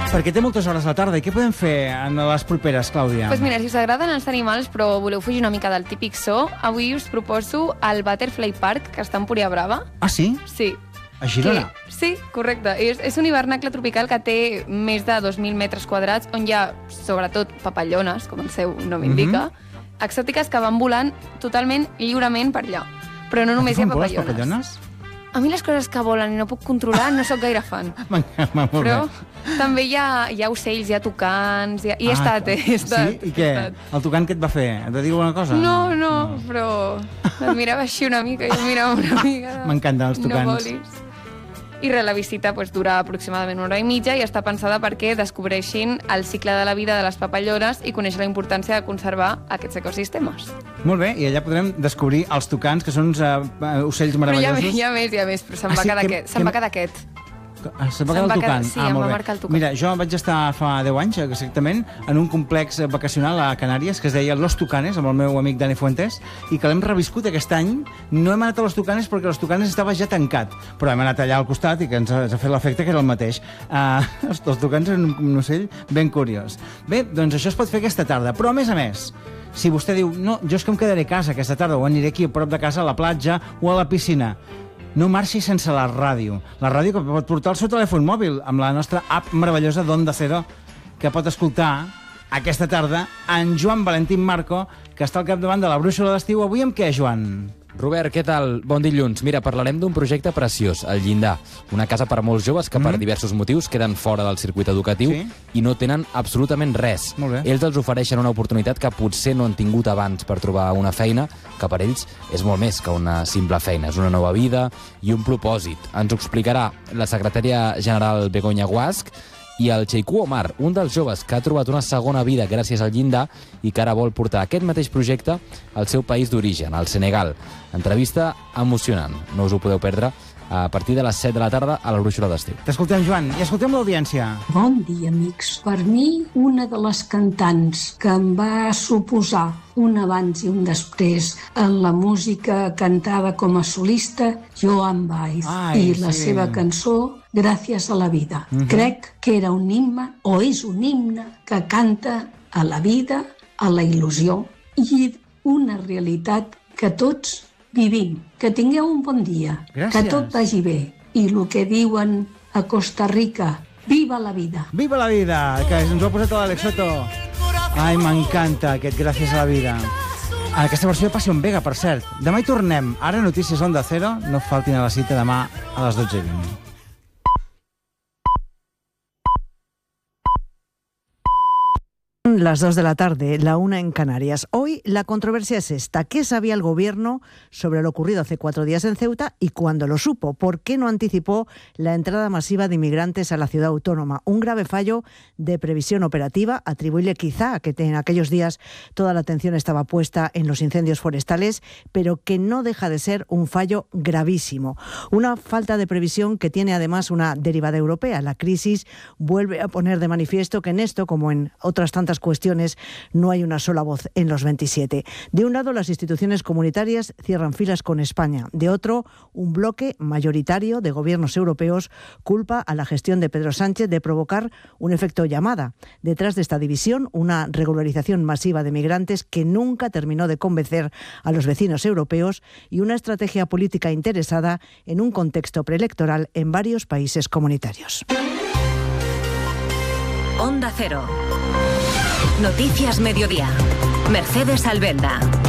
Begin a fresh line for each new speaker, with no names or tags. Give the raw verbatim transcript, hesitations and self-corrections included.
Perquè té moltes hores a la tarda. I què podem fer en les properes, Clàudia?
Doncs pues mira, si us agraden els animals però voleu fugir una mica del típic so, avui us proposo el Butterfly Park, que està a Empúria Brava.
Ah, sí?
Sí.
A Girona?
Que, sí, correcte. És, és un hivernacle tropical que té més de dos mil metres quadrats, on hi ha, sobretot, papallones, com el seu nom indica, mm-hmm. exòtiques que van volant totalment lliurement per allà. Però no només hi ha papallones.
papallones?
A mi les coses que volen i no puc controlar no sóc gaire fan. Però també hi ha, hi ha ocells, hi ha tucans... Hi ha... I he ah, estat, eh? He estat,
sí? I què? El tucant què et va fer? Et va dir alguna cosa?
No, no, no. Però et mirava així una mica i jo mirava una mica...
M'encanten els tucans.
No volis. I res, la visita pues, dura aproximadament una hora i mitja i està pensada perquè descobreixin el cicle de la vida de les papallones i conèixer la importància de conservar aquests ecosistemes.
Molt bé, i allà podrem descobrir els tucans, que són uns uh, ocells meravellosos.
Però hi ha, hi ha més, hi ha més, però se'n ah, va, sí? quedar que, aquest. Se'n va quedar aquest.
Se'n va quedar el tucant?
Sí,
ah,
em
molt
va
bé.
marcar el tucant.
Mira, jo vaig estar fa deu anys, exactament, en un complex vacacional a Canàries que es deia Los Tucanes, amb el meu amic Dani Fuentes, i que l'hem reviscut aquest any. No hem anat a Los Tucanes perquè Los Tucanes estava ja tancat, però hem anat allà al costat i que ens ha, ens ha fet l'efecte que era el mateix. Uh, els, els tucans eren un, un ocell ben curiós. Bé, doncs això es pot fer aquesta tarda, però a més a més, si vostè diu, no, jo és que em quedaré a casa aquesta tarda o aniré aquí a prop de casa a la platja o a la piscina, no marxi sense la ràdio. La ràdio que pot portar el seu telèfon mòbil amb la nostra app meravellosa d'Onda Cero, que pot escoltar aquesta tarda en Joan Valentín Marco, que està al capdavant de la Brúixola d'Estiu. Avui amb què, Joan?
Robert, què tal? Bon dilluns. Mira, parlarem d'un projecte preciós, el Llindar. Una casa per a molts joves que per mm. diversos motius queden fora del circuit educatiu sí? i no tenen absolutament res. Ells els ofereixen una oportunitat que potser no han tingut abans per trobar una feina, que per ells és molt més que una simple feina. És una nova vida i un propòsit. Ens ho explicarà la secretària general Begoña Guasch i el Cheikhou Omar, un dels joves que ha trobat una segona vida gràcies al Llindar i que ara vol portar aquest mateix projecte al seu país d'origen, al Senegal. Entrevista emocionant, no us ho podeu perdre, a partir de les set de la tarda a la Brúixola d'Estiu.
T'escoltem, Joan, i escoltem l'audiència.
Bon dia, amics. Per mi, una de les cantants que em va suposar un abans i un després en la música cantada com a solista, Joan Baez,
Ai,
i la
sí.
seva cançó Gràcies a la vida. Uh-huh. Crec que era un himne, o és un himne, que canta a la vida, a la il·lusió i una realitat que tots vivim. Que tingueu un bon dia.
Gràcies.
Que tot vagi bé. I el que diuen a Costa Rica, viva la vida.
Viva la vida, que ens ho ha posat l'Àlex Soto. Ai, m'encanta aquest Gràcies a la vida. Aquesta versió de Passion Vega, per cert. Demà hi tornem. Ara notícies Onda Cero. No faltin a la cita demà a les dotze i vint.
Las dos de la tarde, la una en Canarias. Hoy la controversia es esta. ¿Qué sabía el gobierno sobre lo ocurrido hace cuatro días en Ceuta y cuándo lo supo? ¿Por qué no anticipó la entrada masiva de inmigrantes a la ciudad autónoma? Un grave fallo de previsión operativa, atribuible quizá a que en aquellos días toda la atención estaba puesta en los incendios forestales, pero que no deja de ser un fallo gravísimo. Una falta de previsión que tiene además una derivada europea. La crisis vuelve a poner de manifiesto que en esto, como en otras tantas cuestiones, no hay una sola voz en los veintisiete. De un lado, las instituciones comunitarias cierran filas con España. De otro, un bloque mayoritario de gobiernos europeos culpa a la gestión de Pedro Sánchez de provocar un efecto llamada. Detrás de esta división, una regularización masiva de migrantes que nunca terminó de convencer a los vecinos europeos y una estrategia política interesada en un contexto preelectoral en varios países comunitarios.
Onda Cero. Noticias Mediodía. Mercedes Albenda.